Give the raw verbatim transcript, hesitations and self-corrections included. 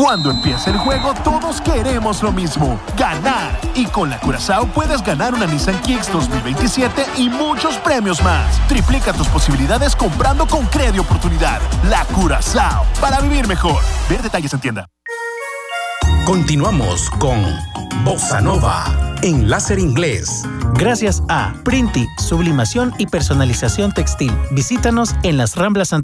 Cuando empieza el juego, todos queremos lo mismo, ganar. Y con la Curazao puedes ganar una Nissan Kicks dos mil veintisiete y muchos premios más. Triplica tus posibilidades comprando con Credi Oportunidad. La Curazao, para vivir mejor. Ver detalles en tienda. Continuamos con Bossa Nova en Láser Inglés. Gracias a Printi, sublimación y personalización textil. Visítanos en las Ramblas Santa